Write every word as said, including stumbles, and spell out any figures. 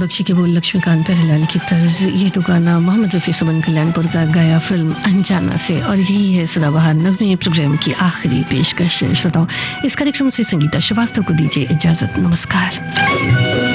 बख्शी के बोल लक्ष्मीकांत प्यारेलाल की तर्ज, ये तो गाना मोहम्मद रफी सुमन कल्याणपुर का गाया फिल्म अनजाना से। और यही है सदाबहार नगमे प्रोग्राम की आखिरी पेशकश। श्रोताओं, इस कार्यक्रम से संगीता श्रीवास्तव को दीजिए इजाजत। नमस्कार।